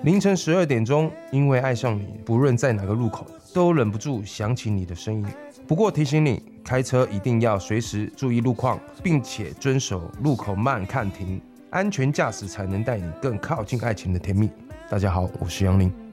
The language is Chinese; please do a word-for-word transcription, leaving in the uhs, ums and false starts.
凌晨十二点钟，因为爱上你，不论在哪个路口，都忍不住想起你的声音。不过提醒你，开车一定要随时注意路况，并且遵守路口慢看停，安全驾驶才能带你更靠近爱情的甜蜜。大家好，我是杨林。